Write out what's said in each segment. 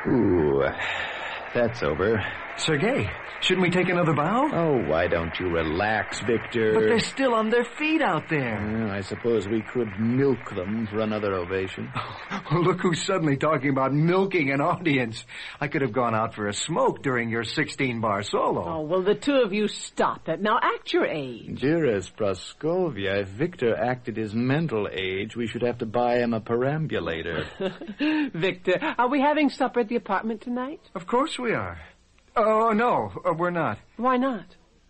Ooh, that's over. Sergei, shouldn't we take another bow? Oh, why don't you relax, Victor? But they're still on their feet out there. Well, I suppose we could milk them for another ovation. Oh, look who's suddenly talking about milking an audience. I could have gone out for a smoke during your 16-bar solo. Oh, well, the two of you stop that. Now act your age. Dearest Praskovia, if Victor acted his mental age, we should have to buy him a perambulator. Victor, are we having supper at the apartment tonight? Of course we are. Oh, no, we're not. Why not?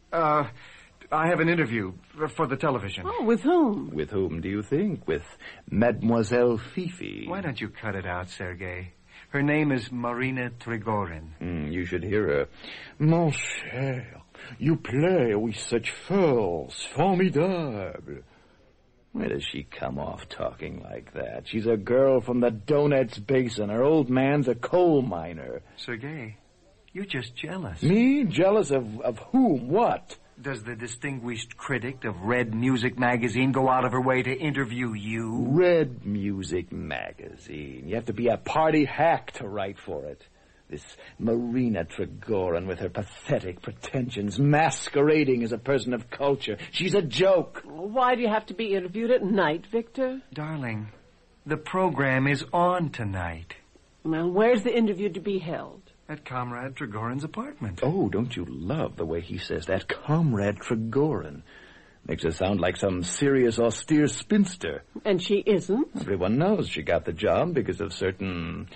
I have an interview for the television. Oh, with whom? With whom do you think? With Mademoiselle Fifi. Why don't you cut it out, Sergei? Her name is Marina Trigorin. You should hear her. Mon cher, you play with such force. Formidable. Where does she come off talking like that? She's a girl from the Donets Basin. Her old man's a coal miner. Sergei, you're just jealous. Me? Jealous of whom? What? Does the distinguished critic of Red Music Magazine go out of her way to interview you? Red Music Magazine. You have to be a party hack to write for it. This Marina Trigorin with her pathetic pretensions, masquerading as a person of culture. She's a joke. Why do you have to be interviewed at night, Victor? Darling, the program is on tonight. Well, where's the interview to be held? At Comrade Trigorin's apartment. Oh, don't you love the way he says that? Comrade Trigorin. Makes her sound like some serious, austere spinster. And she isn't? Everyone knows she got the job because of certain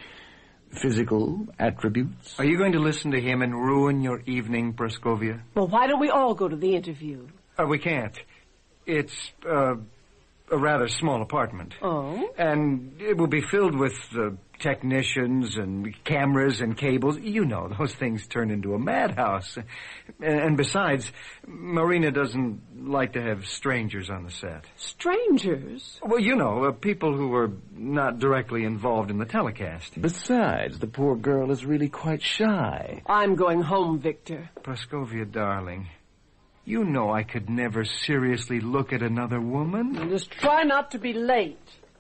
physical attributes. Are you going to listen to him and ruin your evening, Praskovia? Well, why don't we all go to the interview? We can't. It's a rather small apartment. Oh? And it will be filled with technicians and cameras and cables. You know, those things turn into a madhouse. And besides, Marina doesn't like to have strangers on the set. Strangers? Well, you know, people who are not directly involved in the telecast. Besides, the poor girl is really quite shy. I'm going home, Victor. Praskovia, darling, you know I could never seriously look at another woman. And just try not to be late.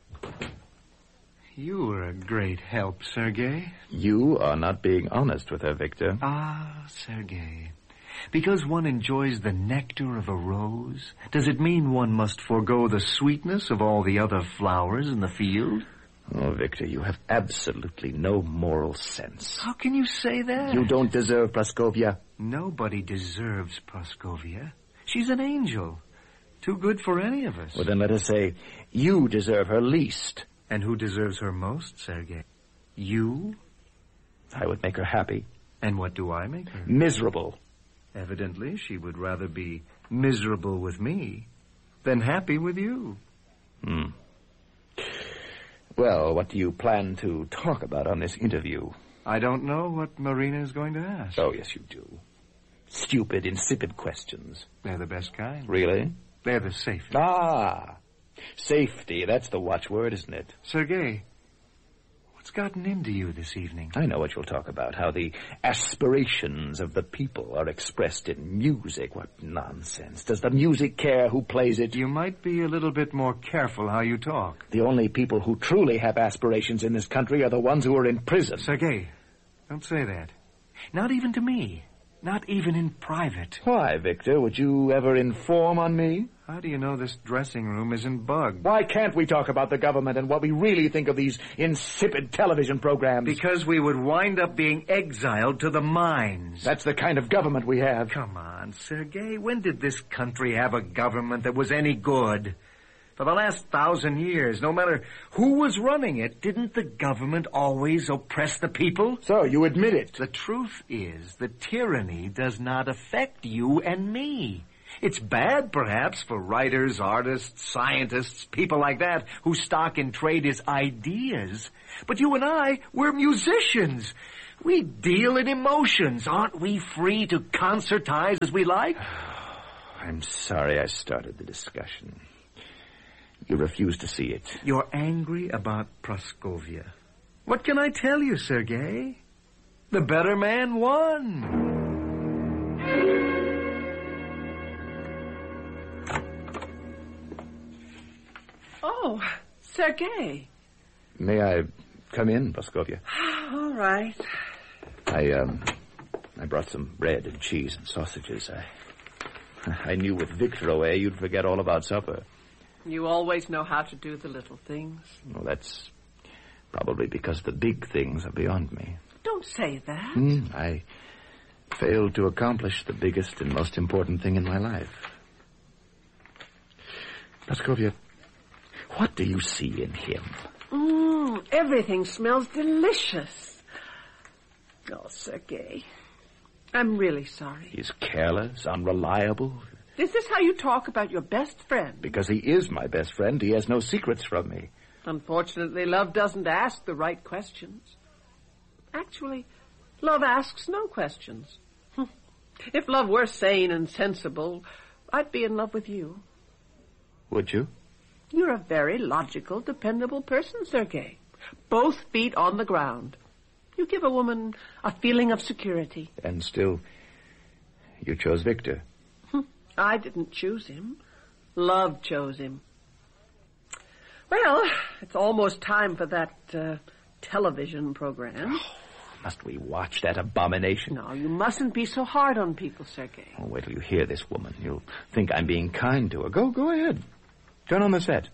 You were a great help, Sergei. You are not being honest with her, Victor. Ah, Sergei. Because one enjoys the nectar of a rose, does it mean one must forego the sweetness of all the other flowers in the field? Oh, Victor, you have absolutely no moral sense. How can you say that? You don't deserve Praskovia. Nobody deserves Praskovia. She's an angel. Too good for any of us. Well, then let us say, you deserve her least. And who deserves her most, Sergei? You? I would make her happy. And what do I make her? Miserable. Evidently, she would rather be miserable with me than happy with you. Well, what do you plan to talk about on this interview? I don't know what Marina is going to ask. Oh, yes, you do. Stupid, insipid questions. They're the best kind. Really? They're the safest. Ah, safety. That's the watchword, isn't it? Sergei, what's gotten into you this evening? I know what you'll talk about, how the aspirations of the people are expressed in music. What nonsense. Does the music care who plays it? You might be a little bit more careful how you talk. The only people who truly have aspirations in this country are the ones who are in prison. Sergei, don't say that. Not even to me. Not even in private. Why, Victor? Would you ever inform on me? How do you know this dressing room isn't bugged? Why can't we talk about the government and what we really think of these insipid television programs? Because we would wind up being exiled to the mines. That's the kind of government we have. Come on, Sergei. When did this country have a government that was any good? For the last 1,000 years, no matter who was running it, didn't the government always oppress the people? So, you admit it. The truth is that tyranny does not affect you and me. It's bad, perhaps, for writers, artists, scientists, people like that, whose stock in trade is ideas. But you and I, we're musicians. We deal in emotions. Aren't we free to concertize as we like? I'm sorry I started the discussion. You refuse to see it. You're angry about Praskovia. What can I tell you, Sergei? The better man won. Oh, Sergei. May I Come in, Praskovia. All right. I brought some bread and cheese and sausages. I knew with Victor away you'd forget all about supper. You always know how to do the little things. Well, that's probably because the big things are beyond me. Don't say that. I failed to accomplish the biggest and most important thing in my life. Praskovia, what do you see in him? Everything smells delicious. Oh, Sergei, I'm really sorry. He's careless, unreliable. Is this how you talk about your best friend? Because he is my best friend, he has no secrets from me. Unfortunately, love doesn't ask the right questions. Actually, love asks no questions. If love were sane and sensible, I'd be in love with you. Would you? You're a very logical, dependable person, Sergei. Both feet on the ground. You give a woman a feeling of security. And still, you chose Victor. I didn't choose him. Love chose him. Well, it's almost time for that television program. Must we watch that abomination? No, you mustn't be so hard on people, Sergei. Oh, wait till you hear this woman. You'll think I'm being kind to her. Go ahead. Turn on the set.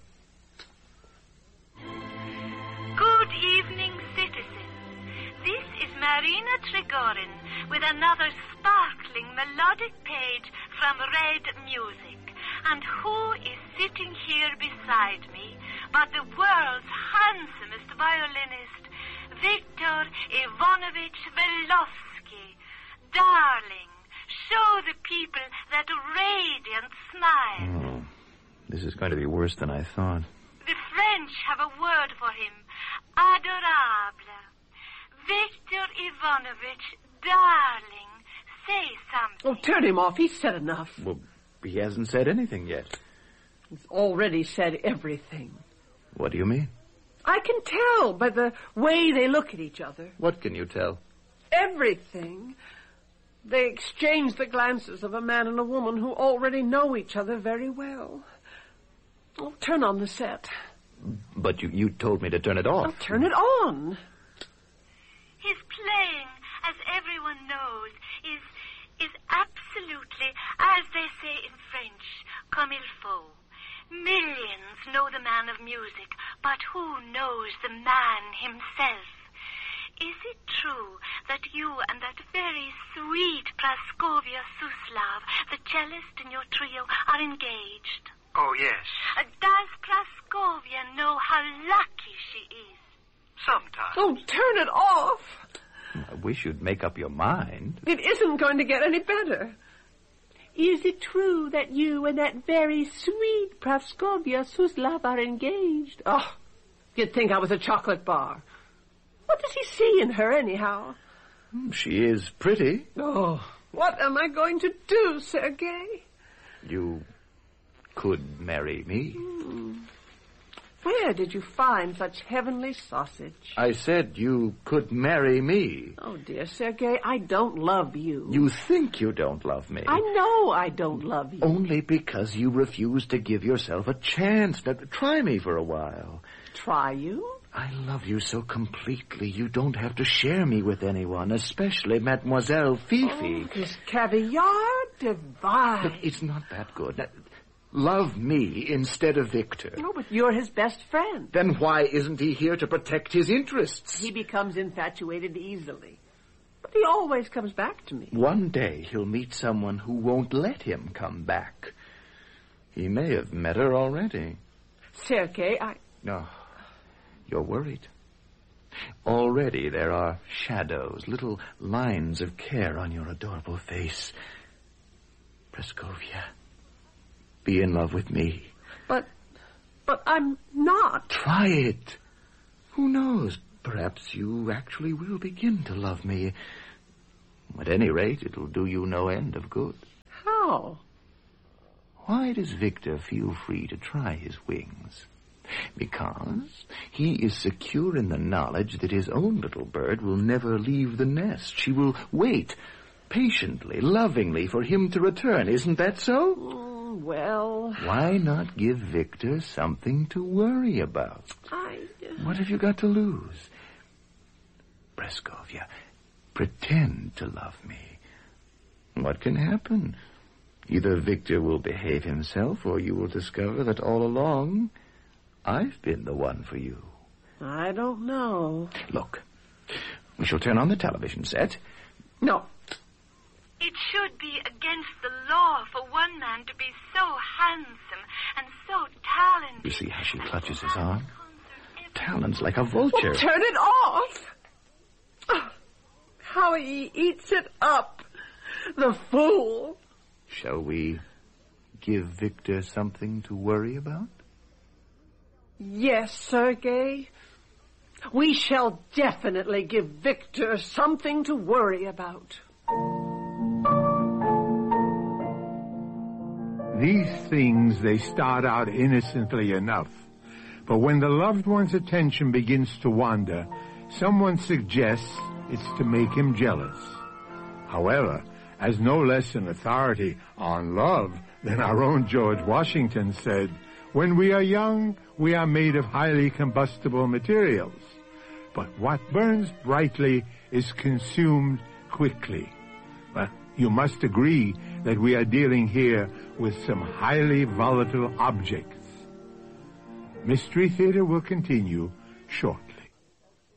Good evening, citizens. This is Marina Trigorin with another sparkling melodic page from Red Music. And who is sitting here beside me but the world's handsomest violinist, Viktor Ivanovich Velovsky? Darling, show the people that radiant smile. This is going to be worse than I thought. The French have a word for him. Adorable. Viktor Ivanovich, darling, say something. Oh, turn him off. He's said enough. Well, he hasn't said anything yet. He's already said everything. What do you mean? I can tell by the way they look at each other. What can you tell? Everything. They exchange the glances of a man and a woman who already know each other very well. Oh, turn on the set. But you told me to turn it off. Oh, turn it on. His playing, as everyone knows, is absolutely, as they say in French, comme il faut. Millions know the man of music, but who knows the man himself? Is it true that you and that very sweet Praskovia Suslav, the cellist in your trio, are engaged? Oh, yes. Does Praskovia know how lucky she is? Sometimes. Oh, turn it off. I wish you'd make up your mind. It isn't going to get any better. Is it true that you and that very sweet Praskovia Suslav are engaged? Oh, you'd think I was a chocolate bar. What does he see in her, anyhow? She is pretty. Oh, what am I going to do, Sergei? You could marry me. Where did you find such heavenly sausage? I said you could marry me. Oh, dear Sergei, I don't love you. You think you don't love me. I know I don't love you. Only because you refuse to give yourself a chance. Now, try me for a while. Try you? I love you so completely you don't have to share me with anyone, especially Mademoiselle Fifi. Oh, this caviar divine. But it's not that good. Now, love me instead of Victor. No, but you're his best friend. Then why isn't he here to protect his interests? He becomes infatuated easily. But he always comes back to me. One day he'll meet someone who won't let him come back. He may have met her already. Sergei, No, you're worried. Already there are shadows, little lines of care on your adorable face. Praskovia, be in love with me. But I'm not. Try it. Who knows? Perhaps you actually will begin to love me. At any rate, it'll do you no end of good. How? Why does Victor feel free to try his wings? Because he is secure in the knowledge that his own little bird will never leave the nest. She will wait patiently, lovingly for him to return. Isn't that so? Well... Why not give Victor something to worry about? What have you got to lose? Praskovia. Pretend to love me. What can happen? Either Victor will behave himself, or you will discover that all along, I've been the one for you. I don't know. Look, we shall turn on the television set. No. It should be against the law for one man to be so handsome and so talented. You see how she clutches his arm? Talon's like a vulture. Oh, turn it off! Oh, how he eats it up. The fool. Shall we give Victor something to worry about? Yes, Sergei. We shall definitely give Victor something to worry about. These things, they start out innocently enough. But when the loved one's attention begins to wander, someone suggests it's to make him jealous. However, as no less an authority on love than our own George Washington said, when we are young, we are made of highly combustible materials. But what burns brightly is consumed quickly. Well, you must agree that we are dealing here with some highly volatile objects. Mystery Theater will continue shortly.